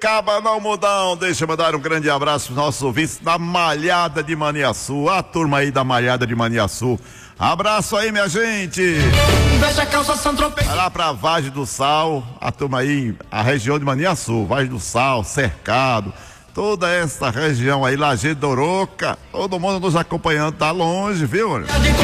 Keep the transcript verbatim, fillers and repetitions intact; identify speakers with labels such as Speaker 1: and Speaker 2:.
Speaker 1: Sorocaba no Almodão. Deixa eu mandar um grande abraço para os nossos ouvintes da Malhada de Maniaçu, a turma aí da Malhada de Maniaçu. Abraço aí, minha gente.
Speaker 2: Deixa a calça Santropê.
Speaker 1: Vai lá pra Vagem do Sal, a turma aí, a região de Maniaçu, Vagem do Sal, Cercado, toda essa região aí, Lajeado, Doroca, todo mundo nos acompanhando, tá longe, viu?